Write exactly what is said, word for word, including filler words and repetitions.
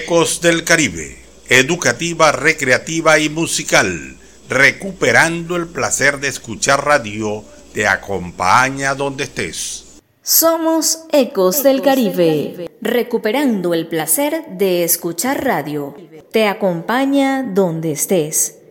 Ecos del Caribe, educativa, recreativa y musical, recuperando el placer de escuchar radio, te acompaña donde estés. Somos Ecos del Caribe, recuperando el placer de escuchar radio, te acompaña donde estés.